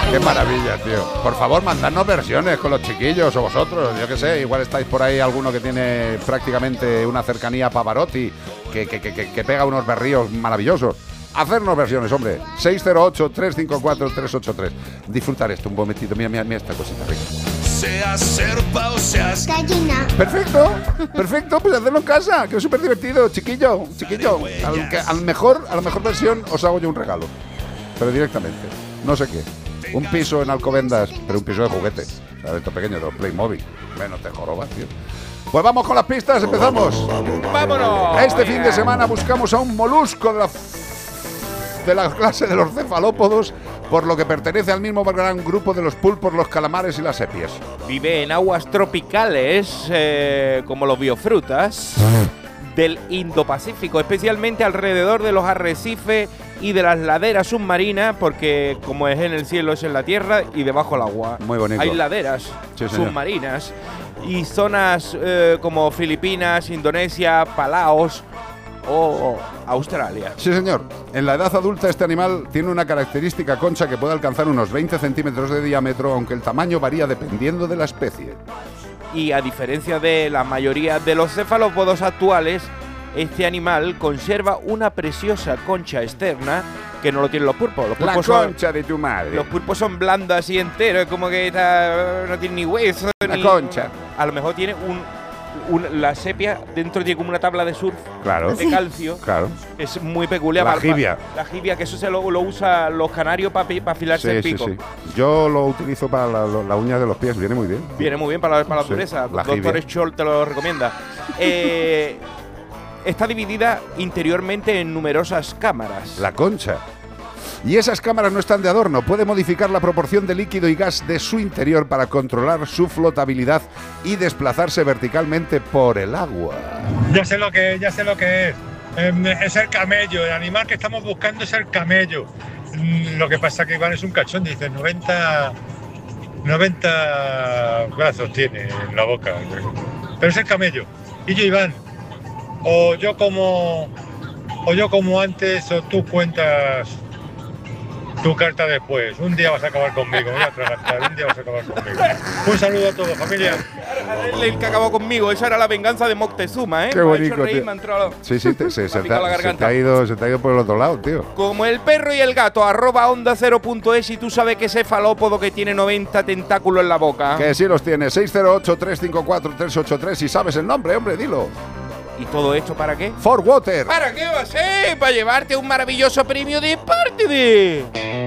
Qué maravilla, tío. Por favor, mandadnos versiones con los chiquillos o vosotros. Yo qué sé, igual estáis por ahí alguno que tiene prácticamente una cercanía a Pavarotti, que pega unos berríos maravillosos. Hacernos versiones, hombre. 608-354-383. Disfrutar esto un momentito. Mira esta cosita rica. Seas serpa o seas gallina. Perfecto, perfecto, pues hacerlo en casa, que es súper divertido, chiquillo. A la mejor versión os hago yo un regalo, pero directamente, no sé qué. Un piso en Alcobendas, pero un piso de juguete, ¿sabes? Esto pequeño, de los Playmobil. Menos te jorobas, tío. Pues vamos con las pistas, empezamos. ¡Vámonos! Este fin de semana buscamos a un molusco de la clase de los cefalópodos, por lo que pertenece al mismo gran grupo de los pulpos, los calamares y las sepias. Vive en aguas tropicales, como los biofrutas, del Indo-Pacífico, especialmente alrededor de los arrecifes y de las laderas submarinas, porque como es en el cielo es en la tierra y debajo del agua. Muy bonito. Hay laderas submarinas y zonas como Filipinas, Indonesia, Palaos o Australia. Sí, señor. En la edad adulta este animal tiene una característica concha que puede alcanzar unos 20 centímetros de diámetro, aunque el tamaño varía dependiendo de la especie. Y a diferencia de la mayoría de los cefalópodos actuales, este animal conserva una preciosa concha externa que no lo tienen los pulpos. Los La pulpos concha de tu madre. Los pulpos son blandos así enteros, como que no tiene ni hueso. La ni concha. A lo mejor tiene la sepia dentro tiene como una tabla de surf, Claro. de calcio. Claro. Es muy peculiar. La jibia. La jibia, que eso se lo usa los canarios para afilarse el pico. Sí. Yo lo utilizo para la uña de los pies, viene muy bien. Viene muy bien para la Sí, dureza. la Doctor jibia. Scholl te lo recomienda. Está dividida interiormente en numerosas cámaras. La concha. Y esas cámaras no están de adorno, puede modificar la proporción de líquido y gas de su interior para controlar su flotabilidad y desplazarse verticalmente por el agua. Ya sé lo que es. Es el camello, el animal que estamos buscando es el camello. Lo que pasa que Iván es un cachón, dice 90 brazos tiene en la boca. Pero es el camello. Y yo, Iván, o yo como antes o tú cuentas tu carta después. Un día vas a acabar conmigo, voy a atragantar, un día vas a acabar conmigo. Un saludo a todos, familia. El que acabó conmigo, esa era la venganza de Moctezuma, ¿eh? Qué Me ha bonito, hecho reír, tío. me ha entrado. Sí, se te garganta. ha ido por el otro lado, tío. Como el perro y el gato, @onda0.es, y tú sabes que ese falópodo que tiene 90 tentáculos en la boca. Que sí los tiene, 608-354-383, si sabes el nombre, hombre, dilo. ¿Y todo esto para qué? For Water. ¿Para qué va a ser? Para llevarte un maravilloso premio de parte de...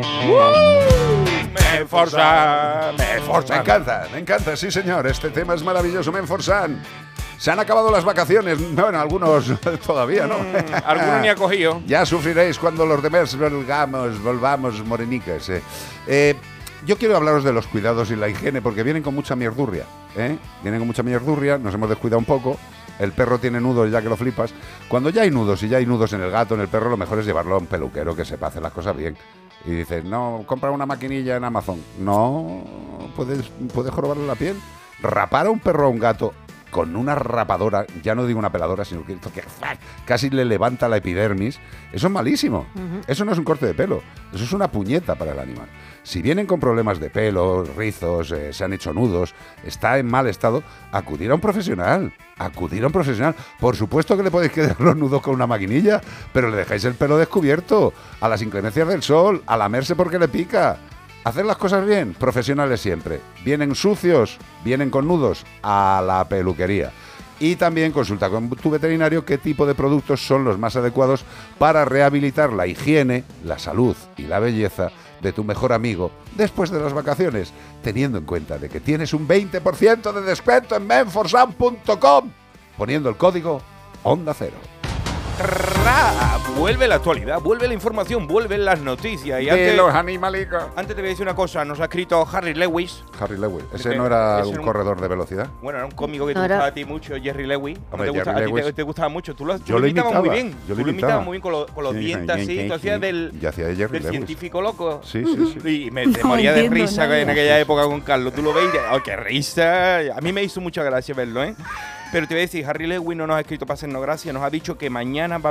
Menforsan. Me encanta, sí señor, este tema es maravilloso, Menforsan. Se han acabado las vacaciones, bueno, algunos todavía, ¿no? Algunos ni ha cogido. Ya sufriréis cuando los demás volvamos morenicas. Yo quiero hablaros de los cuidados y la higiene, porque vienen con mucha mierdurria, ¿eh? Vienen con mucha mierdurria, nos hemos descuidado un poco. El perro tiene nudos ya que lo flipas. Cuando ya hay nudos y ya hay nudos en el gato, en el perro, lo mejor es llevarlo a un peluquero que sepa hacer las cosas bien. Y dices, no, compra una maquinilla en Amazon. No, puedes jorobarle la piel. Rapar a un perro o a un gato con una rapadora, ya no digo una peladora, sino que casi le levanta la epidermis, eso es malísimo. Eso no es un corte de pelo, eso es una puñeta para el animal. Si vienen con problemas de pelo, rizos, se han hecho nudos, está en mal estado, acudir a un profesional. Por supuesto que le podéis quedar los nudos con una maquinilla, pero le dejáis el pelo descubierto, a las inclemencias del sol, a lamerse porque le pica. Hacer las cosas bien, profesionales siempre. Vienen sucios, vienen con nudos, a la peluquería. Y también consulta con tu veterinario qué tipo de productos son los más adecuados para rehabilitar la higiene, la salud y la belleza de tu mejor amigo después de las vacaciones, teniendo en cuenta de que tienes un 20% de descuento en menforsan.com poniendo el código Onda Cero. Vuelve la actualidad, vuelve la información, vuelven las noticias. Y De los animalicos. antes te voy a decir una cosa, nos ha escrito Harry Lewis. Harry Lewis, ese no era ese un era un- corredor de velocidad. Bueno, era un cómico que te No era- gustaba a ti mucho, Jerry Lewis. Hombre, ¿No te Jerry gusta? A ti Lewis. te gustaba mucho. Tú lo Yo lo imitabas muy imitaba, bien. yo lo Tú lo imitaba. imitabas muy bien con los dientes así. Tú hacías del Yo hacía de Jerry Lewis. científico loco. Sí. Y te moría de entiendo risa nada. en aquella época con Carlos. Tú lo veis y ¡oh, qué risa! A mí me hizo mucha gracia verlo, ¿eh? Pero te voy a decir, Harry Lewis no nos ha escrito para hacernos gracia, nos ha dicho que mañana va